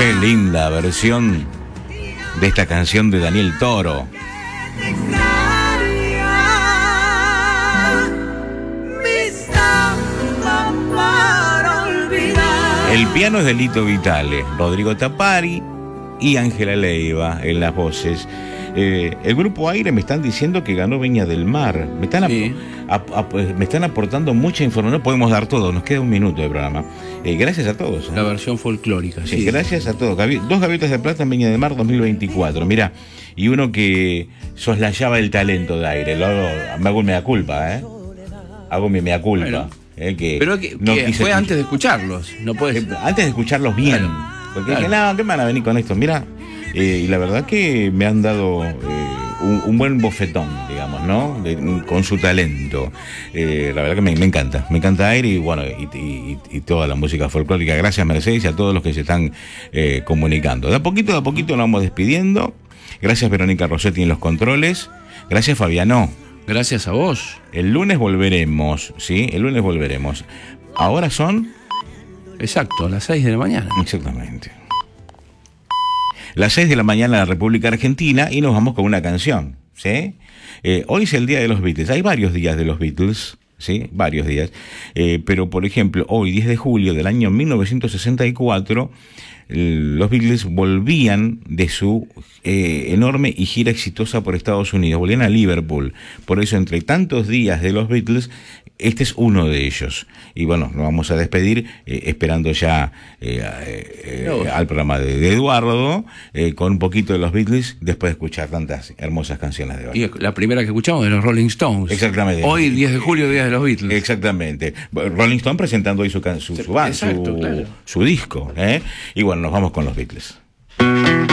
Qué linda versión de esta canción de Daniel Toro. El piano es de Lito Vitale, Rodrigo Tapari y Ángela Leiva en las voces. El grupo Aire me están diciendo que ganó Viña del Mar. Me están aportando mucha información. No podemos dar todo, nos queda un minuto de programa. Gracias a todos. La versión folclórica. Sí, gracias a todos. 2 gaviotas de plata en Viña del Mar 2024. Mira, y uno que soslayaba el talento de Aire. Me hago mea culpa, Hago mi mea culpa. Bueno, que pero que fue antes de escucharlos. No puedes... Antes de escucharlos bien. Claro, porque dije, no, ¿qué van a venir con esto? Mira, y la verdad que me han dado un buen bofetón, digamos, ¿no? Con su talento. La verdad que me encanta. Me encanta Aire y bueno, y toda la música folclórica. Gracias, Mercedes, y a todos los que se están comunicando. De a poquito nos vamos despidiendo. Gracias, Verónica Rossetti en los controles. Gracias, Fabiano. Gracias a vos. El lunes volveremos, ¿sí? El lunes volveremos. Ahora son... Exacto, a las 6 de la mañana. Exactamente. Las 6 de la mañana en la República Argentina y nos vamos con una canción, ¿sí? Hoy es el día de los Beatles. Hay varios días de los Beatles, ¿sí? Varios días. Pero, por ejemplo, hoy, 10 de julio del año 1964... los Beatles volvían de su enorme y gira exitosa por Estados Unidos, volvían a Liverpool. Por eso, entre tantos días de los Beatles, este es uno de ellos. Y bueno, nos vamos a despedir esperando ya al programa de Eduardo, con un poquito de los Beatles, después de escuchar tantas hermosas canciones de hoy. Y la primera que escuchamos de los Rolling Stones. Exactamente. Hoy, 10 de julio, día de los Beatles. Exactamente. Rolling Stone presentando hoy su disco, Y bueno, nos vamos con los Beatles.